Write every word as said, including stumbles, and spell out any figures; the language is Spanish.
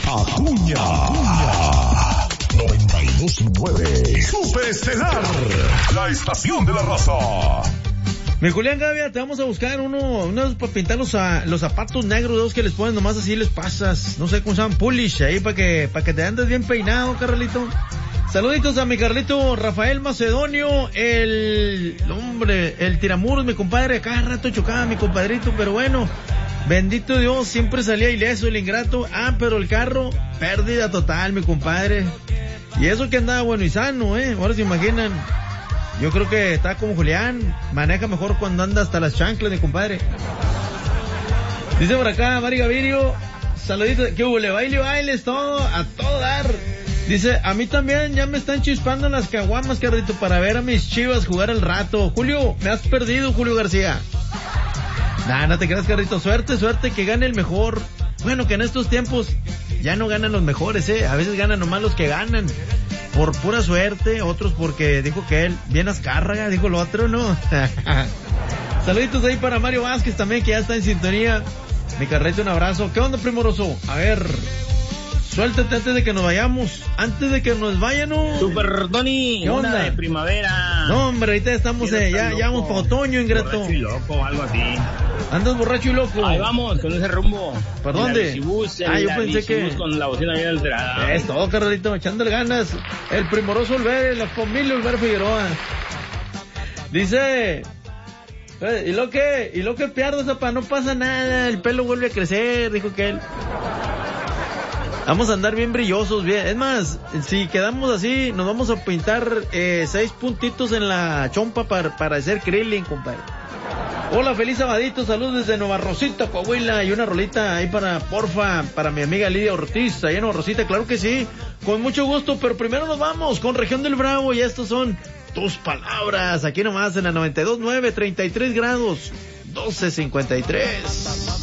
Acuña. Acuña. noventa y dos punto nueve. Super Estelar. La estación de la raza. Mi Julián Gavia, te vamos a buscar uno, unos para pintar los, a, los zapatos negros, dos que les ponen nomás así les pasas, no sé cómo se llaman, polish, ahí para que, para que te andes bien peinado, Carlito. Saluditos a mi Carlito Rafael Macedonio, el, hombre, el tiramuros, mi compadre, cada rato chocaba mi compadrito, pero bueno, bendito Dios, siempre salía ileso el ingrato. Ah, pero el carro, pérdida total, mi compadre. Y eso que andaba bueno y sano, eh, ahora se imaginan. Yo creo que está como Julián, maneja mejor cuando anda hasta las chanclas, mi compadre. Dice por acá, Mari Gavirio, saluditos, que hubo, le baile, bailes, todo, a todo dar. Dice, a mí también ya me están chispando las caguamas, Carlito, para ver a mis Chivas jugar el rato. Julio, me has perdido, Julio García. Nah, no te creas, Carlito, suerte, suerte, que gane el mejor. Bueno, que en estos tiempos ya no ganan los mejores, eh, a veces ganan nomás los que ganan. Por pura suerte, otros porque dijo que él, bien Azcárraga, dijo lo otro, ¿no? Saluditos ahí para Mario Vázquez también, que ya está en sintonía. Mi Carlito, un abrazo. ¿Qué onda, primoroso? A ver, suéltate antes de que nos vayamos. Antes de que nos vayan, ¿no? Super Tony, ¿qué onda? De primavera. No, hombre, ahorita estamos, eh, ya, ya vamos para otoño, ingrato. Borracho y loco, algo así. Andas borracho y loco. Ahí vamos, con ese rumbo. ¿Por dónde? Bicibus, ah, yo pensé que... con la bocina bien alterada. Es todo, Carlito, echándole ganas. El primoroso Olvera, la familia Olvera Figueroa. Dice... ¿Y lo que? ¿Y lo que pierdo, zapa? No pasa nada, el pelo vuelve a crecer, dijo que él. Vamos a andar bien brillosos, bien. Es más, si quedamos así, nos vamos a pintar eh, seis puntitos en la chompa para, para hacer Krillin, compadre. Hola, feliz sabadito, saludos desde Nueva Rosita, Coahuila, y una rolita ahí para, porfa, para mi amiga Lidia Ortiz, ahí en Nueva Rosita, claro que sí, con mucho gusto, pero primero nos vamos con Región del Bravo, y estos son tus palabras, aquí nomás en la noventa y dos punto nueve, treinta y tres grados, doce cincuenta y tres.